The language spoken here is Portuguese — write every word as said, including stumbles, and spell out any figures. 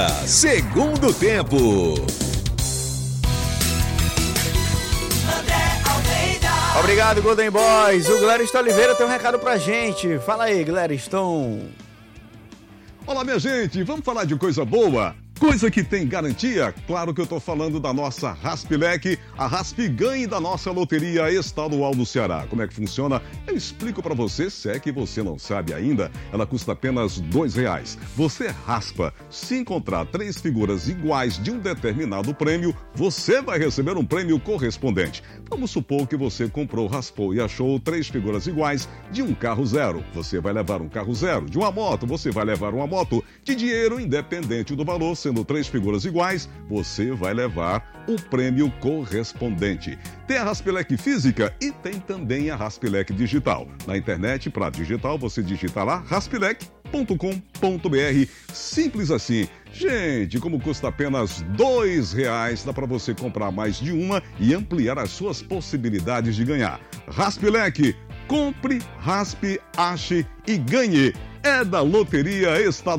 Segundo tempo. Obrigado, Golden Boys. O Gleriston Oliveira tem um recado pra gente. Fala aí, Gleriston. Olá, minha gente. Vamos falar de coisa boa? Coisa que tem garantia? Claro que eu tô falando da nossa Raspilec, a Raspiganhe da nossa Loteria Estadual do Ceará. Como é que funciona? Eu explico pra você, se é que você não sabe ainda. Ela custa apenas dois reais. Você raspa. Se encontrar três figuras iguais de um determinado prêmio, você vai receber um prêmio correspondente. Vamos supor que você comprou, raspou e achou três figuras iguais de um carro zero. Você vai levar um carro zero. De uma moto, você vai levar uma moto. De dinheiro, independente do valor, sendo três figuras iguais, você vai levar o prêmio correspondente. Tem a Raspilec física e tem também a Raspilec digital. Na internet, para digital, você digita lá raspilec ponto com ponto br. Simples assim. Gente, como custa apenas dois reais, dá para você comprar mais de uma e ampliar as suas possibilidades de ganhar. Raspilec, compre, raspe, ache e ganhe. É da Loteria Estadual.